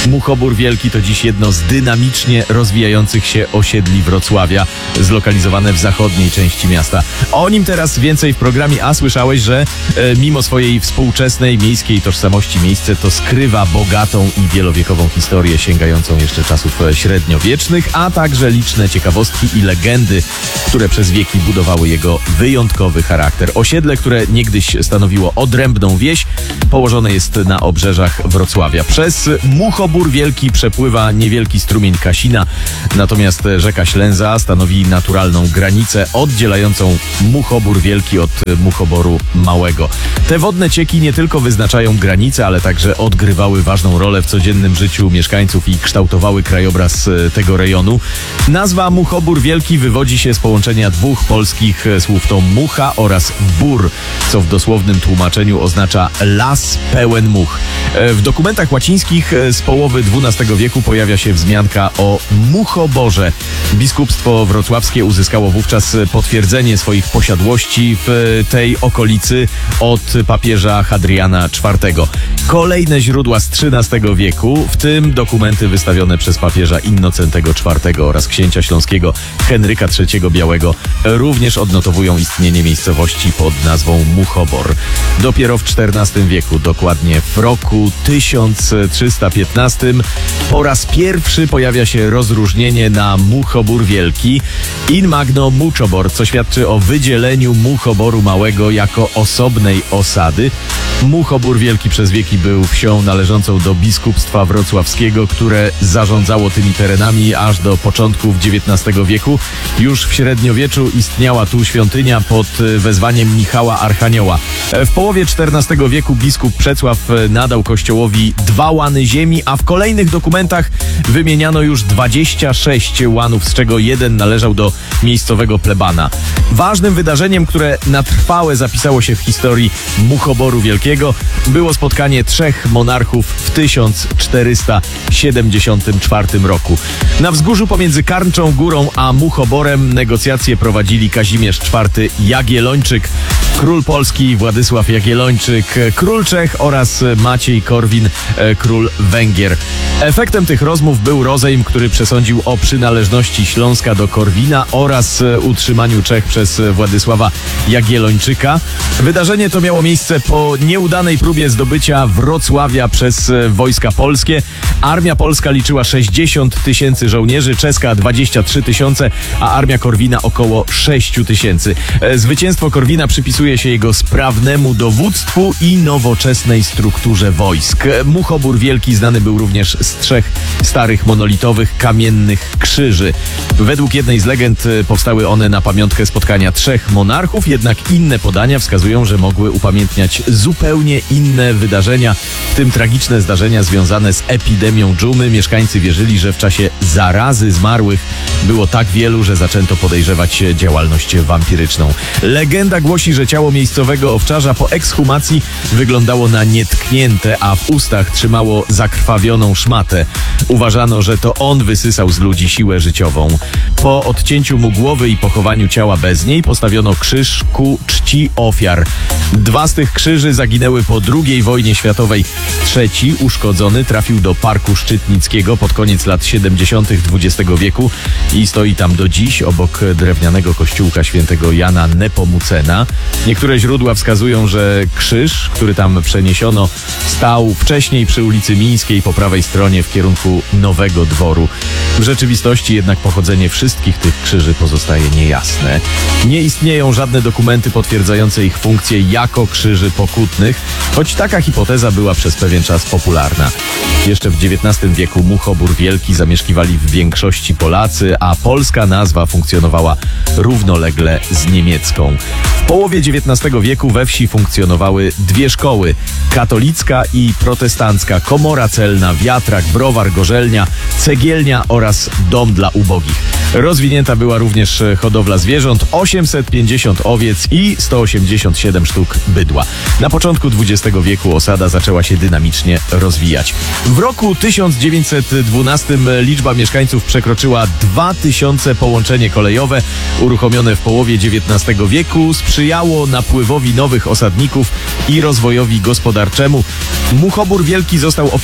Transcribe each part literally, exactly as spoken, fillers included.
Muchobór Wielki to dziś jedno z dynamicznie rozwijających się osiedli Wrocławia, zlokalizowane w zachodniej części miasta. O nim teraz więcej w programie, a słyszałeś, że e, mimo swojej współczesnej miejskiej tożsamości miejsce to skrywa bogatą i wielowiekową historię sięgającą jeszcze czasów średniowiecznych, a także liczne ciekawostki i legendy, które przez wieki budowały jego wyjątkowy charakter. Osiedle, które niegdyś stanowiło odrębną wieś, położone jest na obrzeżach Wrocławia. Przez Muchobór Wielki przepływa niewielki strumień Kasina, natomiast rzeka Ślęza stanowi naturalną granicę oddzielającą Muchobór Wielki od Muchoboru Małego. Te wodne cieki nie tylko wyznaczają granice, ale także odgrywały ważną rolę w codziennym życiu mieszkańców i kształtowały krajobraz tego rejonu. Nazwa Muchobór Wielki wywodzi się z połączenia dwóch polskich słów, to mucha oraz bór, co w dosłownym tłumaczeniu oznacza las pełen much. W dokumentach łacińskich z połowy dwunastego wieku pojawia się wzmianka o Muchoborze. Biskupstwo wrocławskie uzyskało wówczas potwierdzenie swoich posiadłości w tej okolicy od papieża Hadriana czwartego. Kolejne źródła z trzynastego wieku, w tym dokumenty wystawione przez papieża Innocentego czwartego oraz księcia śląskiego Henryka trzeciego Białego, również odnotowują istnienie miejscowości pod nazwą Muchobor. Dopiero w czternastym wieku, dokładnie w roku tysiąc trzysta piętnastym, po raz pierwszy pojawia się rozróżnienie na Muchobór Wielki in magno Muchobor, co świadczy o wydzieleniu Muchoboru Małego jako osobnej osady. Muchobór Wielki przez wieki był wsią należącą do biskupstwa wrocławskiego, które zarządzało tymi terenami aż do początków dziewiętnastego wieku. Już w średniowieczu istniała tu świątynia pod wezwaniem Michała Archanioła. W połowie czternastego wieku biskup Przecław nadał kościołowi dwa łany ziemi, a w kolejnych dokumentach wymieniano już dwadzieścia sześć łanów, z czego jeden należał do miejscowego plebana. Ważnym wydarzeniem, które na trwałe zapisało się w historii Muchoboru Wielkiego, było spotkanie trzech monarchów w tysiąc czterysta siedemdziesiątym czwartym roku. Na wzgórzu pomiędzy Karnczą Górą a Muchoborem negocjacje prowadzili Kazimierz czwarty Jagiellończyk, król Polski Władysław Jagiellończyk, król Czech oraz Maciej Korwin, król Węgier. Efektem tych rozmów był rozejm, który przesądził o przynależności Śląska do Korwina oraz utrzymaniu Czech przez Władysława Jagiellończyka. Wydarzenie to miało miejsce po nieudanej próbie zdobycia Wrocławia przez wojska polskie. Armia polska liczyła sześćdziesiąt tysięcy żołnierzy, czeska dwadzieścia trzy tysiące, a armia Korwina około sześć tysięcy. Zwycięstwo Korwina przypisuje się jego sprawnemu dowództwu i nowoczesnej strukturze wojsk. Muchobór Wielki znany był również z trzech starych monolitowych kamiennych krzyży. Według jednej z legend powstały one na pamiątkę spotkania trzech monarchów, jednak inne podania wskazują, że mogły upamiętniać zupełnie inne wydarzenia, w tym tragiczne zdarzenia związane z epidemią dżumy. Mieszkańcy wierzyli, że w czasie zarazy zmarłych było tak wielu, że zaczęto podejrzewać działalność wampiryczną. Legenda głosi, że ciało miejscowego owczarza po ekshumacji wyglądało na nietknięte, a w ustach trzymało zakrwawioną szmatę. Uważano, że to on wysysał z ludzi siłę życiową. Po odcięciu mu głowy i pochowaniu ciała bez niej postawiono krzyż ku czci ofiar. Dwa z tych krzyży zaginęły po drugiej wojnie światowej. Trzeci, uszkodzony, trafił do Parku Szczytnickiego pod koniec lat siedemdziesiątych dwudziestego wieku i stoi tam do dziś obok drewnianego kościółka świętego Jana Nepomucena. Niektóre źródła wskazują, że krzyż, który tam przeniesiono, stał wcześniej przy ulicy Mińskiej po prawej stronie w kierunku Nowego Dworu. W rzeczywistości jednak pochodzenie wszystkich tych krzyży pozostaje niejasne. Nie istnieją żadne dokumenty potwierdzające ich funkcję jako krzyży pokutnych, choć taka hipoteza była przez pewien czas popularna. Jeszcze w dziewiętnastym wieku Muchobór Wielki zamieszkiwali w większości Polacy, a polska nazwa funkcjonowała równolegle z niemiecką. W połowie dziewiętnastego wieku we wsi funkcjonowały dwie szkoły: katolicka i protestancka, komora celna, wiatrak, browar, gorzelnia, cegielnia oraz dom dla ubogich. Rozwinięta była również hodowla zwierząt, osiemset pięćdziesiąt owiec i sto osiemdziesiąt siedem sztuk bydła. Na początku dwudziestego wieku osada zaczęła się dynamicznie rozwijać. W roku tysiąc dziewięćset dwunastym liczba mieszkańców przekroczyła dwa tysiące. Połączenie kolejowe uruchomione w połowie dziewiętnastego wieku sprzyjało napływowi nowych osadników i rozwojowi gospodarczemu. Muchobór Wielki został oficjalnie w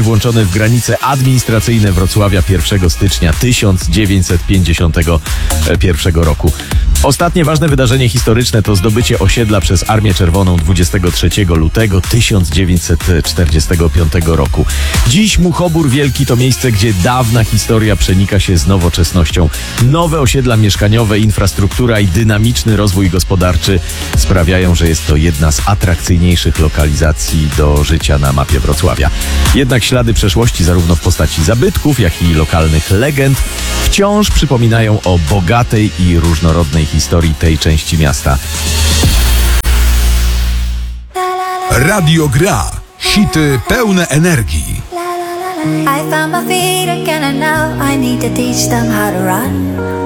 włączony w granice administracyjne Wrocławia pierwszego stycznia tysiąc dziewięćset pięćdziesiątego pierwszego roku. Ostatnie ważne wydarzenie historyczne to zdobycie osiedla przez Armię Czerwoną dwudziestego trzeciego lutego tysiąc dziewięćset czterdziestego piątego roku. Dziś Muchobór Wielki to miejsce, gdzie dawna historia przenika się z nowoczesnością. Nowe osiedla mieszkaniowe, infrastruktura i dynamiczny rozwój gospodarczy sprawiają, że jest to jedna z atrakcyjniejszych lokalizacji do życia na mapie Wrocławia. Jednak ślady przeszłości zarówno w postaci zabytków, jak i lokalnych legend wciąż przypominają o bogatej i różnorodnej historii tej części miasta. Radio Gra. Hity pełne energii. I found my feet again and now I need to teach them how to run.